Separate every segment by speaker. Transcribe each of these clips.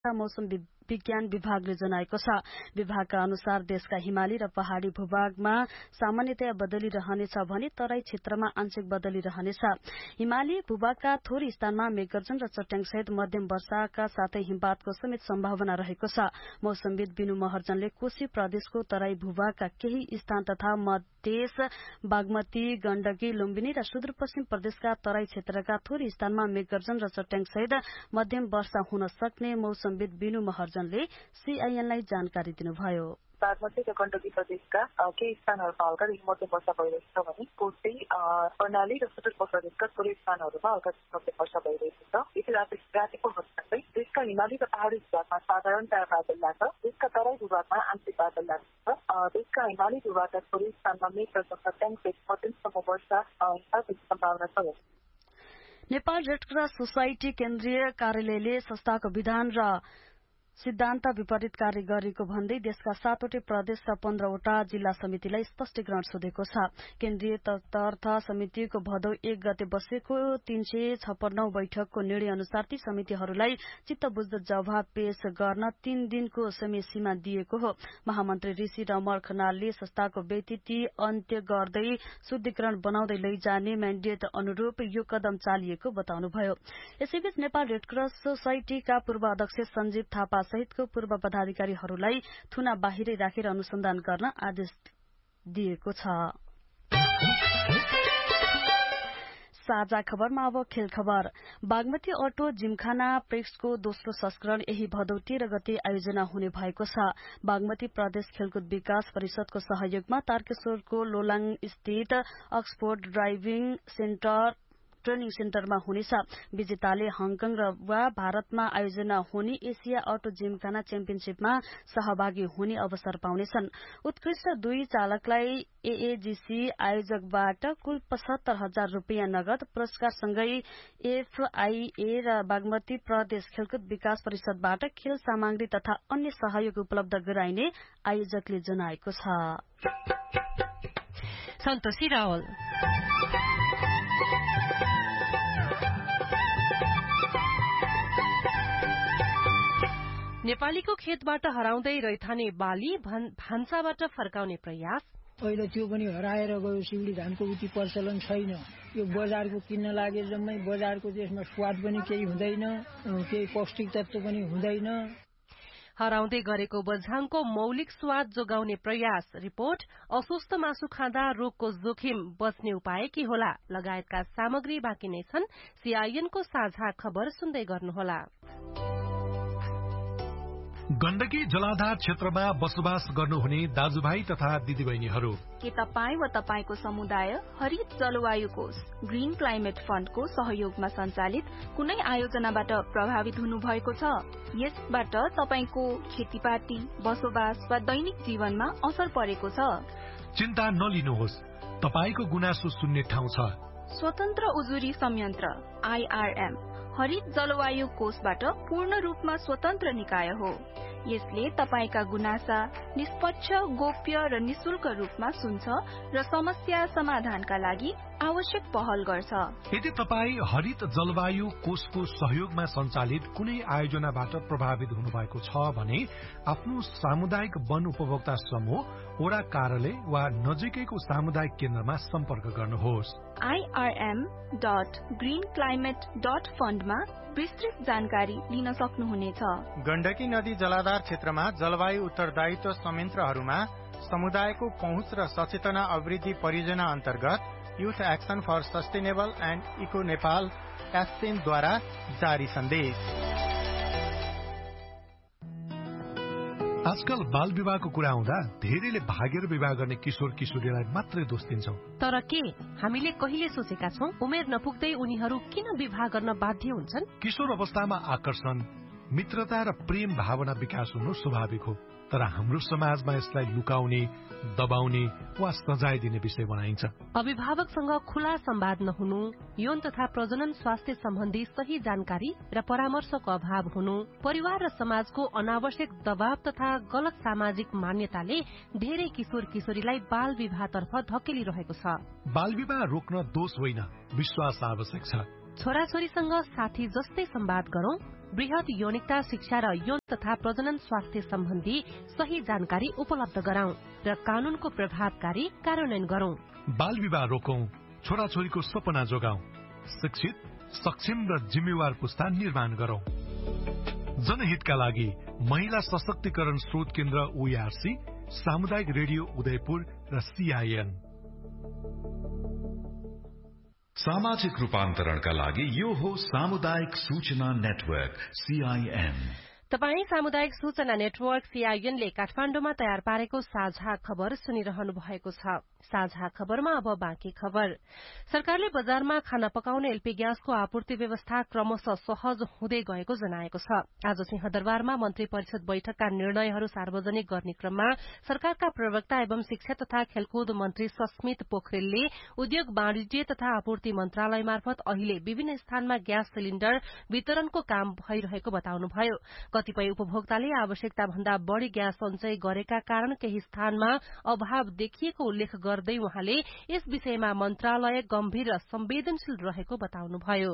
Speaker 1: मौसम विज्ञान विभागले जनाएको छ। विभागका अनुसार देशका हिमाली र पहाड़ी भूभागमा सामान्यतया बदली रहनेछ भने तराई क्षेत्रमा आंशिक बदली रहनेछ। हिमाली भूभागका थोरै स्थानमा मेघगर्जन र चट्याङसहित मध्यम वर्षाका साथै हिमपातको समेत सम्भावना रहेको छ। मौसमविद बिनु महर्जनले कोशी प्रदेशको तराई भूभागका केही स्थान तथा मधेस, बागमती, गण्डकी, लुम्बिनी र सुदूरपश्चिम प्रदेशका तराई क्षेत्रका थोरै स्थानमा मेघगर्जन र चट्याङसहित मध्यम वर्षा हुन सक्ने मौसमविद बिनु महर्जनले सीआईएनलाई जानकारी दिनुभयो।
Speaker 2: बागमती र गण्डकी प्रदेशका केही स्थानहरूमा हल्का मध्यम वर्षा भइरहेको छ भने कोशी, कर्णाली र सुदूरपश्चिम प्रदेशका थोरै स्थानहरूमा हल्का मध्यम वर्षा भइरहेको छ। यति रातिको अवस्था चाहिँ देशका हिमाली र पहाड़ी भूभागमा साधारणतया बादल लाग्छ। देशका तराई भूभागमा आंशिक बादल लाग्छ। देशका हिमाली भूभागका थोरै स्थानमा मेघ र चट्याङसहित मध्यमसम्म वर्षा हुने सम्भावना छ।
Speaker 1: नेपाल रेड क्रस सोसाइटी केन्द्रीय कार्यालयले संस्थाको विधान र सिद्धान्त विपरीत कार्य गरेको भन्दै देशका 7वटै प्रदेश र 15वटा जिल्ला समितिलाई स्पष्टीकरण सोधेको छ। केन्द्रीय तर्थ समितिको भदौ 1 गते बसेको 356 बैठकको निर्णय अनुसार ती समितिहरूलाई चित्त बुझ्दो जवाब पेश गर्न 3 दिनको समय सीमा दिएको हो। महामन्त्री ऋषि रमण खनालले संस्थाको व्यतिथि अन्त्य गर्दै शुद्धिकरण बनाउँदै लैजाने म्यान्डेट अनुरूप यो कदम चालिएको बताउनुभयो। यसैबीच नेपाल रेड क्रस सोसाइटीका पूर्व अध्यक्ष सञ्जीव थापा सहितको पूर्व पदाधिकारीहरूलाई थुना बाहिरै राखेर अनुसन्धान गर्न आदेश दिएको छ। साझा खबरमा अब खेल खबर। बागमती अटो जिमखाना प्रेक्सको दोस्रो संस्करण यही भदौ 13 गते आयोजना हुने भएको छ। बागमती प्रदेश खेलकुद विकास परिषदको सहयोगमा तारकेश्वरको लोलाङ स्थित अक्सफोर्ड ड्राइभिङ सेन्टर ट्रेनिङ सेन्टरमा हुनेछ। विजेताले हङकङ वा भारतमा आयोजना हुने एसिया अटो जिमखाना च्याम्पियनशीपमा सहभागी हुने अवसर पाउनेछन्। उत्कृष्ट 2 चालकलाई एएजीसी आयोजकबाट कुल 75,000 रूपियाँ नगद पुरस्कारसँगै एफआईए र बागमती प्रदेश खेलकुद विकास परिषदबाट खेल सामग्री तथा अन्य सहयोग उपलब्ध गराइने आयोजकले जनाएको छ।
Speaker 3: सन्तोषी रावल नेपालीको खेतबाट हराउँदै रैथाने बाली भान्साबाट फर्काउने प्रयास।
Speaker 4: अहिले त्यो पनि हराएर गयो। सिउडी धानको उति प्रचलन छैन। यो बजारको किन्न लागे जम्मै बजारको त्यसमा स्वाद पनि केही हुँदैन, केही पौष्टिक तत्त्व पनि हुँदैन।
Speaker 3: हराउँदै गरेको बझाङको मौलिक स्वाद जोगाउने प्रयास। रिपोर्ट अस्वस्थ मासु खाँदा रोगको जोखिम बच्ने उपाय के होला लगायतका सामग्री बाँकी नै छन्। सीआईएनको साझा खबर सुन्दै गर्नुहोला।
Speaker 5: गण्डकी जलाधार क्षेत्रमा बसोबास गर्नुहुने दाजुभाइ तथा दिदीबहिनीहरू,
Speaker 6: के तपाईँ वा तपाईको समुदाय हरित जलवायु कोष ग्रीन क्लाइमेट फण्डको सहयोगमा सञ्चालित कुनै आयोजनाबाट प्रभावित हुनु भएको छ? यसबाट तपाईको खेतीपाती, बसोबास वा दैनिक जीवनमा असर परेको छ?
Speaker 5: चिन्ता नलिनुहोस्, तपाईको गुनासो सुन्ने ठाउँ छ।
Speaker 6: स्वतन्त्र उजुरी संयन्त्र आईआरएम हरित जलवायु कोषबाट पूर्ण रूपमा स्वतन्त्र निकाय हो। यसले तपाईका गुनासा निष्पक्ष, गोप्य र निशुल्क रूपमा सुन्छ र समस्या समाधानका लागि आवश्यक पहल गर्छ।
Speaker 5: यदि तपाईँ हरित जलवायु कोषको सहयोगमा सञ्चालित कुनै आयोजनाबाट प्रभावित हुनुभएको छ भने आफ्नो सामुदायिक वन उपभोक्ता समूह, वडा कार्यालय वा नजिकैको सामुदायिक केन्द्रमा सम्पर्क गर्नुहोस्।
Speaker 6: irm.greenclimate.fund मा विस्तृत जानकारी लिन सक्नुहुनेछ।
Speaker 7: गण्डकी नदी जलाधार क्षेत्रमा जलवायु उत्तरदायित्व संयन्त्रहरूमा समुदायको पहुँच र सचेतना अभिवृद्धि परियोजना अन्तर्गत youth action for sustainable and eco Nepal द्वारा जारी सन्देश।
Speaker 5: आजकल बाल विवाहको कुरा आउँदा धेरैले भागेर विवाह गर्ने किशोर किशोरीलाई मात्रै दोष दिन्छौं।
Speaker 3: तर के हामीले कहिले सोचेका छौं उमेर नपुग्दै उनीहरू किन विवाह गर्न बाध्य हुन्छन्?
Speaker 5: किशोर अवस्थामा आकर्षण, मित्रता र प्रेम भावना विकास हुनु स्वाभाविक हो, तर हाम्रो समाजमा यसलाई लुकाउने, दबाउने वा सजाय दिने विषय बनाइन्छ।
Speaker 3: अभिभावकसँग खुला संवाद नहुनु, यौन तथा प्रजनन स्वास्थ्य सम्बन्धी सही जानकारी र परामर्शको अभाव हुनु, परिवार र समाजको अनावश्यक दबाव तथा गलत सामाजिक मान्यताले धेरै किशोर किशोरीलाई बाल विवाहतर्फ धकेलिरहेको छ।
Speaker 5: बाल विवाह रोक्न दोष होइन, विश्वास आवश्यक छ।
Speaker 3: छोराछोरीसँग साथी जस्तै संवाद गरौं, बृहत यौनिकता शिक्षा र यौन तथा प्रजनन स्वास्थ्य सम्बन्धी सही जानकारी उपलब्ध गराउँ र कानूनको प्रभावकारी कार्यान्वयन गरौं।
Speaker 5: बाल विवाह रोकौं, छोराछोरीको सपना जोगाउँ, शिक्षित, सक्षम र जिम्मेवार पुस्ता निर्माण गरौं। जनहितका लागि महिला सशक्तिकरण स्रोत केन्द्र ओआरसी, सामुदायिक रेडियो उदयपुर र CIN।
Speaker 8: सामाजिक रूपान्तरणका लागि यो हो सामुदायिक सूचना नेटवर्क CIN।
Speaker 3: तपाई सामुदायिक सूचना नेटवर्क CIN ले काठमाडौँमा तयार पारेको साझा खबर सुनिरहनु भएको छ। साझा खबरमा अब बाँकी खबर। सरकारले बजारमा खाना पकाउने एलपी ग्यासको आपूर्ति व्यवस्था क्रमशः सहज हुँदै गएको जनाएको छ। आज सिंहदरबारमा मन्त्री परिषद बैठकका निर्णयहरू सार्वजनिक गर्ने क्रममा सरकारका प्रवक्ता एवं शिक्षा तथा खेलकुद मन्त्री सस्मित पोखरेलले उद्योग वाणिज्य तथा आपूर्ति मन्त्रालय मार्फत अहिले विभिन्न स्थानमा ग्यास सिलिण्डर वितरणको काम भइरहेको बताउनुभयो। कतिपय उपभोक्ताले आवश्यकता भन्दा बढ़ी ग्यास सञ्चय गरेका कारण केही स्थानमा अभाव देखिएको उल्लेख गर्दै उहाँले यस विषयमा मन्त्रालय गम्भीर र संवेदनशील रहेको बताउनुभयो।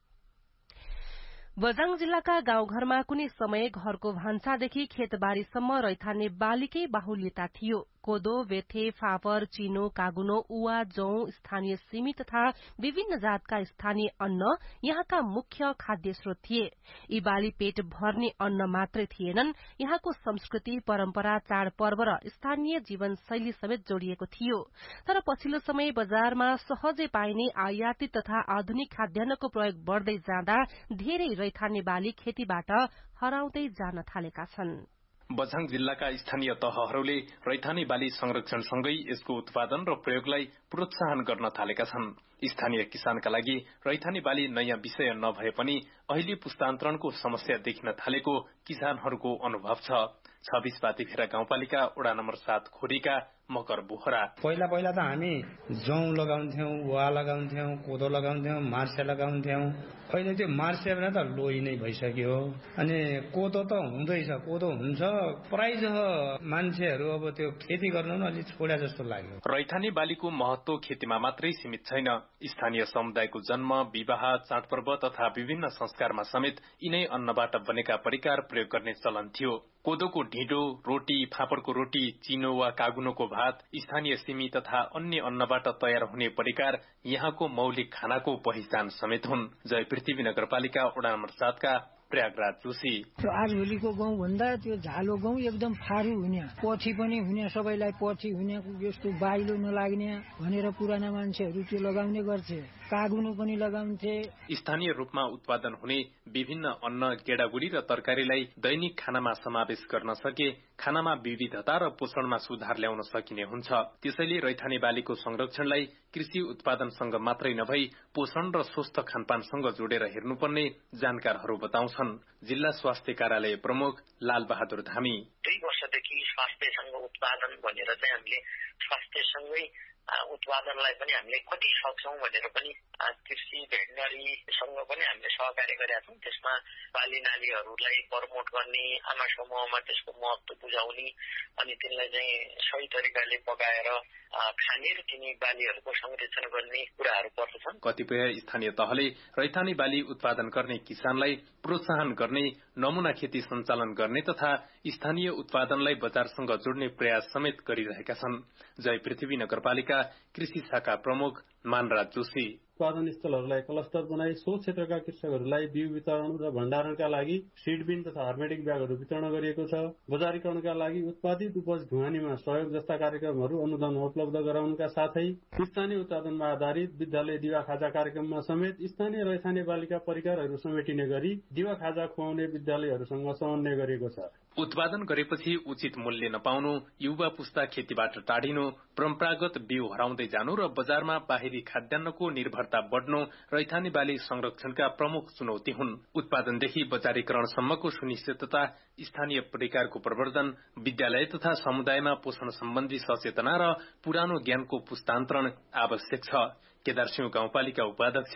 Speaker 3: बझाङ जिल्लाका गाउँघरमा कुनै समय घरको भान्सादेखि खेतबारीसम्म रैथाने बालीकै बाहुल्यता थियो। कोदो, बेथे, फापर, चिनो, कागुनो, उवा, जौं, स्थानीय सिमी तथा विभिन्न जातका स्थानीय अन्न यहाँका मुख्य खाद्य स्रोत थिए। यी बाली पेट भर्ने अन्न मात्रै थिएनन्, यहाँको संस्कृति, परम्परा, चाडपर्व र स्थानीय जीवनशैली समेत जोडिएको थियो। तर पछिल्लो समय बजारमा सहजै पाइने आयातित तथा आधुनिक खाद्यान्नको प्रयोग बढ़दै जाँदा धेरै रैथाने बाली खेतीबाट हराउँदै जान थालेका छन्।
Speaker 9: बझाङ जिल्लाका स्थानीय तहहरूले रैथाने बाली संरक्षणसँगै यसको उत्पादन र प्रयोगलाई प्रोत्साहन गर्न थालेका छन्। स्थानीय किसानका लागि रैथाने बाली नयाँ विषय नभए पनि अहिले पुस्तान्तरणको समस्या देखिन थालेको किसानहरूको अनुभव छ। 26 पातिखेरा गाउँपालिका वडा नम्बर 7 खोरीका मकर बोहरा।
Speaker 10: पहिला त हामी जौं लगाउँथ्यौं, वा लगाउँथ्यौं, कोदो लगाउँथ्यौं, मार्से लगाउँथ्यौं। अहिले त्यो मार्से भने त लोही नै भइसक्यो। अनि कोदो त हुँदैछ, कोदो हुन्छ, प्राय मान्छेहरू अब त्यो खेती गर्नु पनि अलि छोड्या जस्तो लाग्यो।
Speaker 9: रैथाने बालीको महत्व खेतीमा मात्रै सीमित छैन। स्थानीय समुदायको जन्म, विवाह, चाडपर्व तथा विभिन्न संस्कारमा समेत यिनै अन्नबाट बनेका परिकार प्रयोग गर्ने चलन थियो। कोदोको ढिँडो, रोटी, फापरको रोटी, चिनो वा कागुनोको भात, स्थानीय सिमी तथा अन्य अन्नबाट तयार हुने परिकार यहाँको मौलिक खानाको पहिचान समेत हुन्। जय पृथ्वी नगरपालिका वडा नम्बर 7 का प्रयागराज जोशी।
Speaker 4: आजभोलिको गहुँ भन्दा त्यो झालो गहुँ एकदम फारू हुने, पथी पनि हुने, सबैलाई पथी हुने, यस्तो बाइलो नलाग्ने भनेर पुराना मान्छेहरू त्यो लगाउने गर्थे। कागुनो पनि लगाउँथे।
Speaker 9: स्थानीय रूपमा उत्पादन हुने विभिन्न अन्न, गेडागुडी र तरकारीलाई दैनिक खानामा समावेश गर्न सके खानामा विविधता र पोषणमा सुधार ल्याउन सकिने हुन्छ। त्यसैले रैथाने बालीको संरक्षणलाई कृषि उत्पादनसँग मात्रै नभई पोषण र स्वस्थ खानपानसँग जोडेर हेर्नुपर्ने जानकारहरू बताउँछन्। जिल्ला स्वास्थ्य कार्यालय प्रमुख लाल बहादुर धामी।
Speaker 11: 2 वर्षदेखि स्वास्थ्यसँग उत्पादन भनेर चाहिँ हामीले स्वास्थ्यसँगै उत्पादनलाई पनि हामीले कति सक्छौं भनेर पनि कृषि भेटनरीसँग पनि हामीले सहकार्य गरेका छौं। त्यसमा बाली नालीहरूलाई प्रमोट गर्ने, आमा समूहमा त्यसको महत्व बुझाउने अनि तिनलाई चाहिँ सही तरिकाले पकाएर खाने र तिनी बालीहरूको संरक्षण गर्ने कुराहरू पर्दछन्।
Speaker 9: कतिपय स्थानीय तहले रैथाने बाली उत्पादन गर्ने किसानलाई प्रोत्साहन गर्ने, नमूना खेती सञ्चालन गर्ने तथा स्थानीय उत्पादनलाई बजारसँग जोड्ने प्रयास समेत गरिरहेका छन्। जय पृथ्वी नगरपालिका कृषि शाखा प्रमुख मानराज जोशी।
Speaker 12: उत्पादन स्थलहरूलाई क्लस्टर बनाई सो क्षेत्रका कृषकहरूलाई बिउ वितरण र भण्डारणका लागि सिडबिन तथा हर्मेटिक ब्यागहरू वितरण गरिएको छ। बजारीकरणका लागि उत्पादित उपज ढुवानीमा सहयोग जस्ता कार्यक्रमहरू अनुदान उपलब्ध गराउनका साथै स्थानीय उत्पादनमा आधारित विद्यालय दिवा खाजा कार्यक्रममा समेत स्थानीय रैथाने बालीका परिकारहरू समेटिने गरी दिवा खाजा खुवाउने विद्यालयहरूसँग समन्वय गरिएको छ।
Speaker 9: उत्पादन गरेपछि उचित मूल्य नपाउनु, युवा पुस्ता खेतीबाट टाढिनु, परम्परागत बिउ हराउँदै जानु र बजारमा बाहिरी खाद्यान्नको निर्भरता बढ्नु रैथाने बाली संरक्षणका प्रमुख चुनौती हुन्। उत्पादनदेखि बजारीकरणसम्मको सुनिश्चितता, स्थानीय परिकारको प्रवर्धन, विद्यालय तथा समुदायमा पोषण सम्बन्धी सचेतना र पुरानो ज्ञानको पुस्तान्तरण आवश्यक छ। केदारसिंह गाउँपालिका उपाध्यक्ष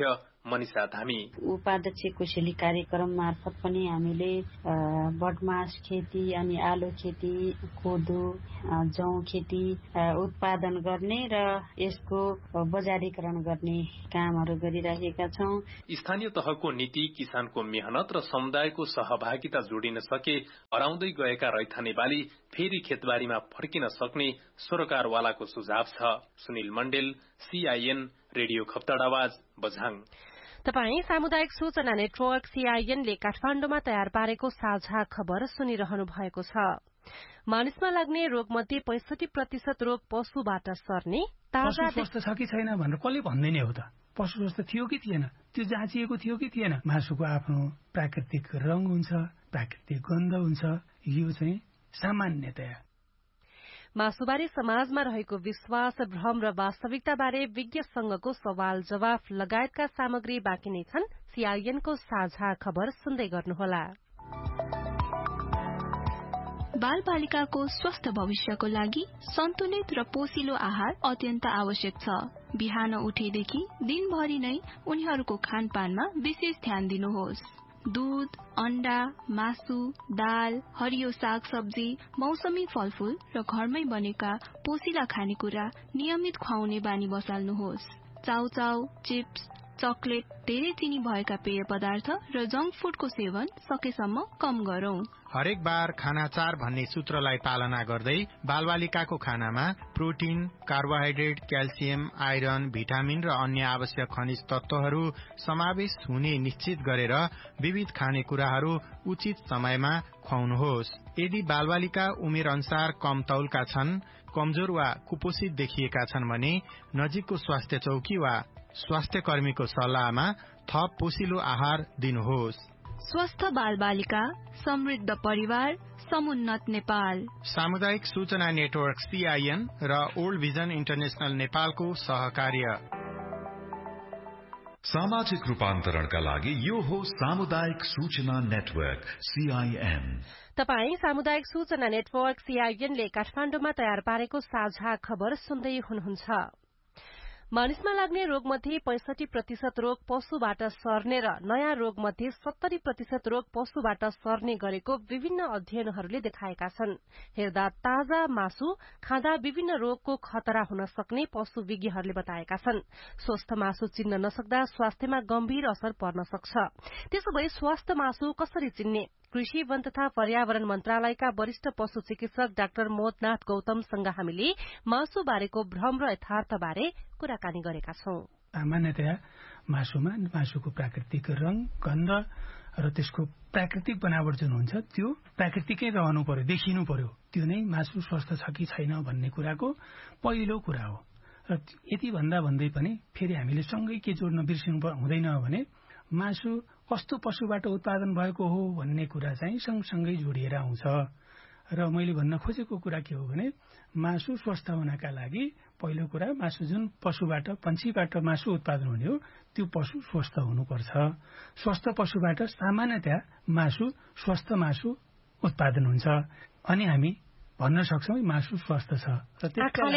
Speaker 9: मनिषा धामी।
Speaker 13: उपाध्यक्ष कोसेली कार्यक्रम मार्फत पनि हामीले बटमास खेती अनि आलु खेती, कोदो, जौ खेती उत्पादन गर्ने र यसको बजारीकरण गर्ने कामहरू गरिरहेका छौं।
Speaker 9: स्थानीय तहको नीति, किसानको मेहनत र समुदायको सहभागिता जोडिन सके हराउँदै गएका रैथाने बाली फेरि खेतबारीमा फर्किन सक्ने सरोकारवालाको सुझाव छ। Sunil मण्डेल, CIN radio खप्तडावाज, Bajhang.
Speaker 3: तपाई सामुदायिक सूचना नेटवर्क CIN ले काठमाडौँमा तयार पारेको साझा खबर सुनिरहनु भएको छ। मानिसमा लाग्ने रोगमध्ये 65% रोग पशुबाट सर्ने
Speaker 14: ताजा स्वस्थ छ कि छैन भनेर कसले भन्दैन हो त। पशु स्वस्थ थियो कि थिएन, त्यो जाँचिएको थियो कि थिएन। मासुको आफ्नो प्राकृतिक रंग हुन्छ, प्राकृतिक गन्ध हुन्छ, यो चाहिँ सामान्यतया।
Speaker 3: मासुबारे समाजमा रहेको विश्वास, भ्रम र वास्तविकताबारे विज्ञसँगको सवाल जवाफ लगायतका सामग्री बाँकी नै छन्। CIN को साझा खबर सुन्दै गर्नुहोला।
Speaker 6: बाल बालिकाको स्वस्थ भविष्यको लागि सन्तुलित र पोषिलो आहार अत्यन्त आवश्यक छ। बिहान उठेदेखि दिनभरि नै उनीहरूको खानपानमा विशेष ध्यान दिनुहोस्। दूध, अण्डा, मासु, दाल, हरियो साग सब्जी, मौसमी फलफूल र घरमै बनेका पोषिला खानेकुरा नियमित खुवाउने बानी बसाल्नुहोस्। चाउचाउ, चिप्स, चकलेट, धेरै चिनी भएका पेय पदार्थ र जंक फूडको सेवन सकेसम्म कम गरौं।
Speaker 7: हरेक बार खाना 4 भन्ने सूत्रलाई पालना गर्दै बालबालिकाको खानामा protein, carbohydrate, calcium, iron, vitamin र अन्य आवश्यक खनिज तत्वहरू समावेश हुने निश्चित गरेर विविध खानेकुराहरू उचित समयमा खुवाउनुहोस्। यदि बालबालिका उमेर अनुसार कम तौलका छन्, कमजोर वा कुपोषित देखिएका छन् भने नजिकको स्वास्थ्य चौकी वा स्वास्थ्य कर्मीको सल्लाहमा थप पोषिलो आहार दिनुहोस्।
Speaker 6: स्वस्थ बाल बालिका, समृद्ध परिवार, समुन्नत नेपाल।
Speaker 7: सामुदायिक सूचना नेटवर्क CIN र ओल्ड भिजन इन्टरनेशनल नेपालको सहकार्य।
Speaker 8: सामाजिक रूपान्तरणका लागि यो हो सामुदायिक सूचना नेटवर्क CIN।
Speaker 3: तपाई सामुदायिक सूचना नेटवर्क CIN ले काठमाडौँमा तयार पारेको साझा खबर सुन्दै हुनुहुन्छ। मानिसमा लाग्ने रोगमध्ये 65% रोग पशुबाट सर्ने र नयाँ रोगमध्ये 70% रोग पशुबाट सर्ने गरेको विभिन्न अध्ययनहरूले देखाएका छन्। हेर्दा ताजा मासु खाँदा विभिन्न रोगको खतरा हुन सक्ने पशु विज्ञहरूले बताएका छन्। स्वस्थ मासु चिन्न नसक्दा स्वास्थ्यमा गम्भीर असर पर्न सक्छ। त्यसो भए स्वस्थ मासु कसरी चिन्ने? कृषि, वन तथा पर्यावरण मन्त्रालयका वरिष्ठ पशु चिकित्सक डाक्टर मोदनाथ गौतमसँग हामीले मासु बारेको भ्रम र यथार्थ बारे कुराकानी गरेका छौं।
Speaker 14: सामान्यतया मासुको प्राकृतिक रंग, गन्ध र त्यसको प्राकृतिक बनावट जुन हुन्छ त्यो प्राकृतिकै रहनु पर्यो, देखिनु पर्यो। त्यो नै मासु स्वस्थ छ कि छैन भन्ने कुराको पहिलो कुरा हो। र यति भन्दै पनि फेरि हामीले सँगै के जोड्न बिर्सिनु हुँदैन भने मासु कस्तो पशुबाट उत्पादन भएको हो भन्ने कुरा चाहिँ सँगसँगै जोडिएर आउँछ। र मैले भन्न खोजेको कुरा के हो भने मासु स्वस्थ हुनका लागि पहिलो कुरा मासु जुन पशुबाट, पंक्षीबाट मासु उत्पादन हुने हो त्यो पशु स्वस्थ हुनुपर्छ। स्वस्थ पशुबाट सामान्यतया स्वस्थ मासु उत्पादन हुन्छ अनि हामी भन्न सक्छौं मासु स्वस्थ छ। र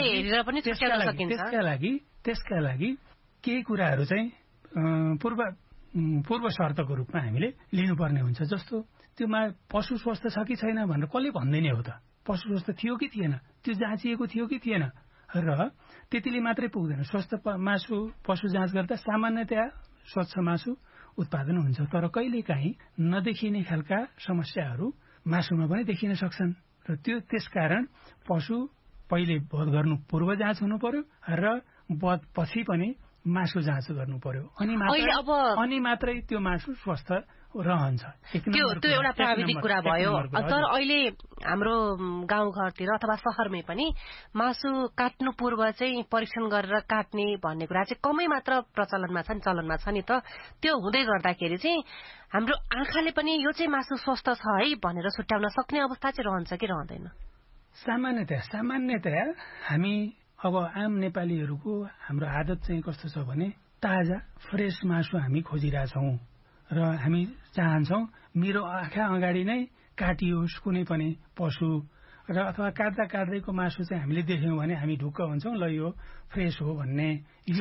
Speaker 14: त्यसका लागि केही कुराहरू चाहिँ पूर्व शर्तको रूपमा हामीले लिनुपर्ने हुन्छ। जस्तो त्यो पशु स्वस्थ छ कि छैन भनेर कसले भन्दैन हो त। पशु स्वस्थ थियो कि थिएन, त्यो जाँचिएको थियो कि थिएन। र त्यतिले मात्रै पुग्दैन। स्वस्थ पशु जाँच गर्दा सामान्यतया स्वच्छ मासु उत्पादन हुन्छ। तर कहिलेकाहीँ नदेखिने खालका समस्याहरू मासुमा पनि देखिन सक्छन्। र त्यसकारण पशु पहिले वध गर्नु पूर्व जाँच हुनु पर्यो र वध पछि पनि मासु जाँच गर्नु पर्यो। अनि मात्रै त्यो मासु स्वस्थ रहन्छ।
Speaker 3: त्यो एउटा प्राविधिक कुरा भयो। तर अहिले हाम्रो गाउँघरतिर अथवा शहरमै पनि मासु काट्नु पूर्व चाहिँ परीक्षण गरेर काट्ने भन्ने कुरा चाहिँ कमै मात्र प्रचलनमा छ नि, चलनमा छ नि त। त्यो हुँदै गर्दाखेरि चाहिँ हाम्रो आँखाले पनि यो चाहिँ मासु स्वस्थ छ है भनेर छुट्याउन सक्ने अवस्था चाहिँ रहन्छ कि रहँदैन?
Speaker 14: सामान्यतया हामी अब आम नेपालीहरूको हाम्रो आदत चाहिँ कस्तो छ भने ताजा फ्रेश मासु हामी खोजिरहेछौँ र हामी चाहन्छौँ मेरो आँखा अगाडि नै काटियोस् कुनै पनि पशु र अथवा काट्दैको मासु चाहिँ हामीले देख्यौँ भने हामी ढुक्क हुन्छौँ, ल यो फ्रेस हो भन्ने,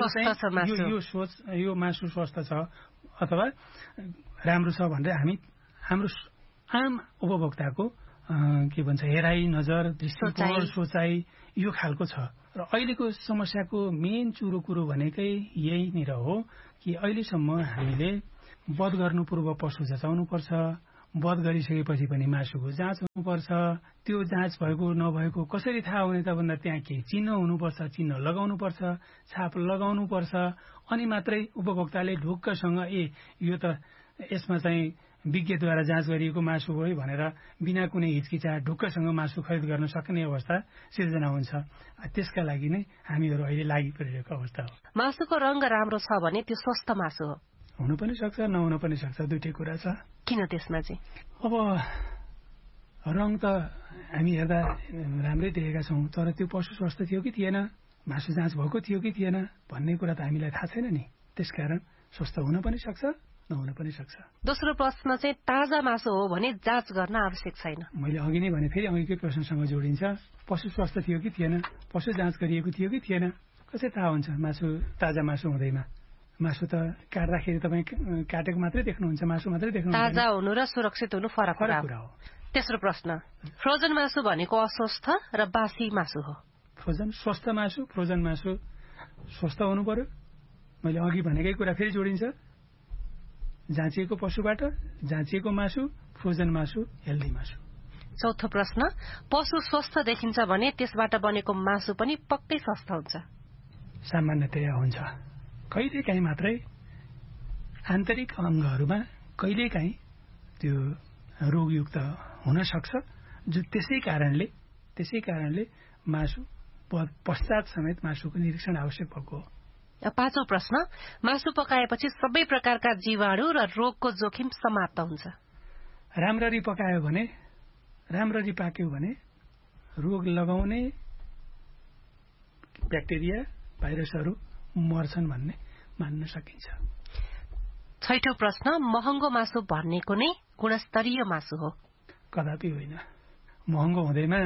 Speaker 14: यो मासु स्वस्थ छ अथवा राम्रो छ भनेर हामी हाम्रो आम उपभोक्ताको के भन्छ हेराइ, नजर, दृष्टिकोण, सोचाइ यो खालको छ। र अहिलेको समस्याको मेन चुरो कुरो भनेकै यहीनिर हो कि अहिलेसम्म हामीले वध गर्नु पूर्व पशु जचाउनु पर्छ, वध गरिसकेपछि पनि मासुको जाँच हुनुपर्छ। त्यो जाँच भएको नभएको कसरी थाहा हुने त भन्दा त्यहाँ केही चिन्ह हुनुपर्छ, चिन्ह लगाउनुपर्छ, छाप लगाउनुपर्छ, अनि मात्रै उपभोक्ताले ढुक्कसँग यो त यसमा चाहिँ विज्ञद्वारा जाँच गरिएको मासु हो भनेर बिना कुनै हिचकिचाहट ढुक्कसँग मासु खरिद गर्न सक्ने अवस्था सिर्जना हुन्छ। त्यसका लागि नै हामीहरू अहिले लागि परिरहेको अवस्था हो।
Speaker 3: मासुको रंग राम्रो छ भने त्यो स्वस्थ मासु हो,
Speaker 14: हुनु पनि सक्छ, नहुन पनि सक्छ, दुईटै कुरा छ।
Speaker 3: किन त्यसमा चाहिँ?
Speaker 14: अब रङ त हामी हेर्दा राम्रै देखेका छौँ, तर त्यो पशु स्वस्थ थियो कि थिएन, मासु जाँच भएको थियो कि थिएन भन्ने कुरा त हामीलाई थाहा छैन नि। त्यसकारण स्वस्थ हुन पनि सक्छ, नहुन पनि सक्छ।
Speaker 3: दोस्रो प्रश्न चाहिँ ताजा मासु हो भने जाँच गर्न आवश्यक छैन।
Speaker 14: मैले अघि नै भने फेरि अघिकै प्रश्नसँग जोडिन्छ, पशु स्वस्थ थियो कि थिएन, पशु जाँच गरिएको थियो कि थिएन, कसरी थाहा हुन्छ मासु ताजा मासु हुँदैमा? मासु त काट्दाखेरि तपाईँ काटेको मात्रै देख्नुहुन्छ, मासु मात्रै देख्नुहुन्छ।
Speaker 3: ताजा हुनु र सुरक्षित हुनु फरक कुरा हो। तेस्रो प्रश्न, फ्रोजन मासु भनेको अस्वस्थ र बासी मासु हो।
Speaker 14: स्वस्थ मासु, फ्रोजन मासु स्वस्थ हुनु पर्यो। मैले अघि भनेकै कुरा फेरि जोडिन्छ, जाँचिएको पशुबाट जाँचिएको मासु, फ्रोजन मासु, हेल्दी मासु।
Speaker 3: चौथो प्रश्न, पशु स्वस्थ देखिन्छ भने त्यसबाट बनेको मासु पनि पक्कै स्वस्थ हुन्छ?
Speaker 14: सामान्यतया हुन्छ, कहिलेकाहीँ मात्रै आन्तरिक अङ्गहरूमा कहिलेकाहीँ त्यो रोगयुक्त हुन सक्छ, जो त्यसै कारणले मासु पश्चात समेत मासुको निरीक्षण आवश्यक भएको हो।
Speaker 3: पाँचौं प्रश्न, मासु पकाएपछि सबै प्रकारका जीवाणु र रोगको जोखिम समाप्त हुन्छ?
Speaker 14: राम्ररी पकायो भने, राम्ररी पाक्यो भने रोग लगाउने ब्याक्टेरिया, भाइरसहरू मर्छन् भन्ने मान्न सकिन्छ।
Speaker 3: छैठौं प्रश्न, महँगो मासु भनेको नै गुणस्तरीय मासु हो?
Speaker 14: कदापि होइन, महँगो हुँदैमा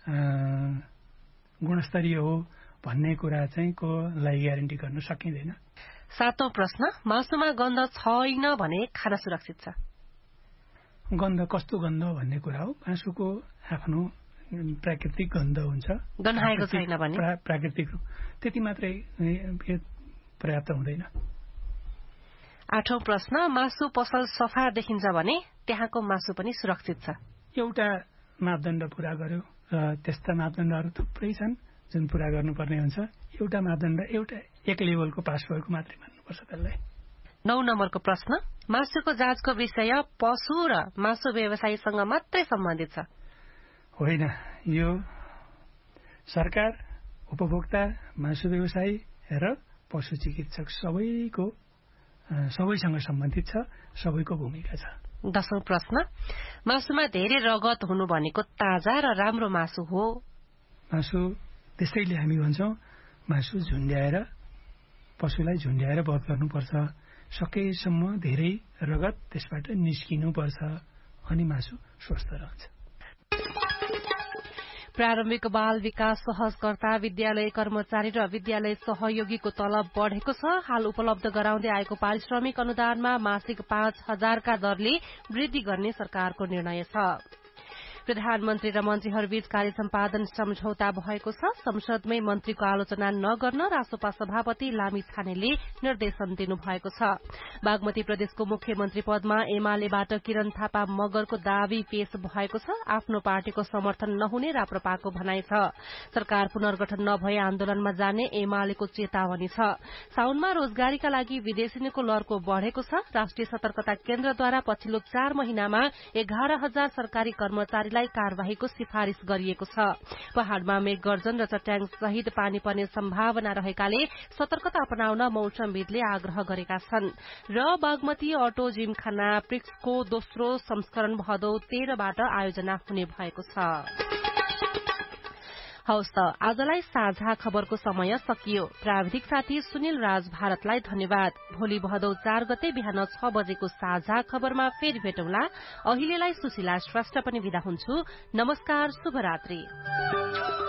Speaker 14: गुणस्तरीय हो भन्ने कुरा चाहिँ लाई ग्यारेन्टी गर्न सकिँदैन।
Speaker 3: सातौं प्रश्न, मासुमा गन्ध छैन भने खान सुरक्षित छ?
Speaker 14: गन्ध कस्तो गन्ध भन्ने कुरा हो, मासुको आफ्नो प्राकृतिक गन्ध हुन्छ,
Speaker 3: गन्हाएको छैन भने
Speaker 14: प्राकृतिक त्यति मात्रै पर्याप्त हुँदैन।
Speaker 3: आठौं प्रश्न, मासु पसल सफा देखिन्छ भने त्यहाँको मासु पनि सुरक्षित छ?
Speaker 14: एउटा मापदण्ड पूरा गर्यो र त्यस्ता मापदण्डहरू थुप्रै छन् जुन पूरा गर्नुपर्ने हुन्छ। एउटा मापदण्ड एक लेभलको पास भएको मात्रै मान्नुपर्छ त्यसलाई।
Speaker 3: 9 नम्बरको प्रश्न, मासुको जाँचको विषय पशु र मासु व्यवसायीसँग मात्रै सम्बन्धित छ?
Speaker 14: होइन, यो सरकार, उपभोक्ता, मासु व्यवसायी र पशु चिकित्सक सबैसँग सम्बन्धित छ, सबैको भूमिका छ।
Speaker 3: 10औं प्रश्न, मासुमा धेरै रगत हुनु भनेको ताजा र राम्रो मासु हो?
Speaker 14: मासु त्यसैले हामी भन्छौँ मासु झुन्ड्याएर, पशुलाई झुन्ड्याएर वध गर्नुपर्छ, सकेसम्म धेरै रगत त्यसबाट निस्किनुपर्छ, अनि मासु स्वस्थ रहन्छ।
Speaker 3: प्रारम्भिक बाल विकास सहजकर्ता, विद्यालय कर्मचारी र विद्यालय सहयोगीको तलब बढ़ेको छ। हाल उपलब्ध गराउँदै आएको पारिश्रमिक अनुदानमा मासिक 5,000 का दरले वृद्धि गर्ने सरकारको निर्णय छ। प्रधानमन्त्री र मन्त्रीहरूबीच कार्य सम्पादन सम्झौता भएको छ। संसदमै मन्त्रीको आलोचना नगर्न रासोपा सभापति लामी छानेले निर्देशन दिनुभएको छ। बागमती प्रदेशको मुख्यमन्त्री पदमा एमालेबाट किरण थापा मगरको दावी पेश भएको छ। आफ्नो पार्टीको समर्थन नहुने राप्रपाको भनाइ छ। सरकार पुनर्गठन नभए आन्दोलनमा जाने एमालेको चेतावनी छ। साउनमा रोजगारीका लागि विदेशीको लहरको बढ़ेको छ। राष्ट्रिय सतर्कता केन्द्रद्वारा पछिल्लो 4 महिनामा 11,000 सरकारी कर्मचारीलाई कार्यवाहीको सिफारिश गरिएको छ। पहाड़मा मेघगर्जन र चट्याङ सहित पानी पर्ने सम्भावना रहेकाले सतर्कता अपनाउन मौसमविदले आग्रह गरेका छन्। र बागमती अटो जिमखाना प्रिक्सको दोस्रो संस्करण भदौ 13 बाट आयोजना हुने भएको छ। हौस् त आजलाई साझा खबरको समय सकियो। प्राविधिक साथी सुनिल राज भारतलाई धन्यवाद। भोलि भदौ 4 गते बिहान 6 बजेको साझा खबरमा फेरि भेटौँला। अहिलेलाई सुशीला श्रेष्ठ पनि बिदा हुन्छु। नमस्कार, शुभरात्रि।